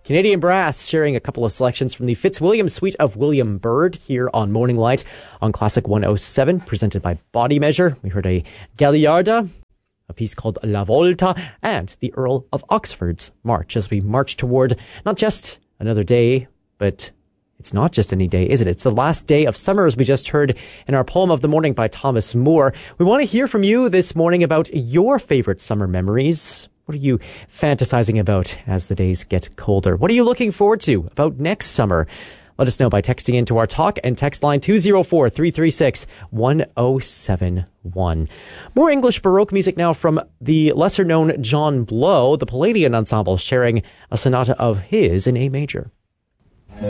Canadian Brass sharing a couple of selections from the Fitzwilliam Suite of William Byrd here on Morning Light on Classic 107, presented by Body Measure. We heard a Gagliarda, a piece called La Volta, and the Earl of Oxford's March, as we march toward not just another day, but it's not just any day, is it? It's the last day of summer, as we just heard in our poem of the morning by Thomas Moore. We want to hear from you this morning about your favorite summer memories. What are you fantasizing about as the days get colder? What are you looking forward to about next summer? Let us know by texting into our talk and text line 204-336-1071. More English Baroque music now from the lesser-known John Blow, the Palladian Ensemble, sharing a sonata of his in A major.